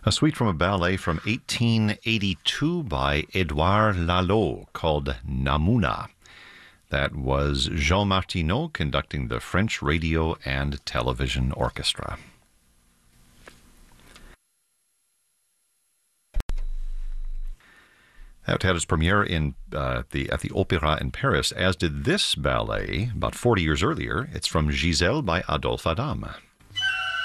A suite from a ballet from 1882 by Édouard Lalo called Namuna. That was Jean Martineau conducting the French Radio and Television Orchestra. That had its premiere at the Opéra in Paris, as did this ballet about 40 years earlier. It's from Giselle by Adolphe Adam.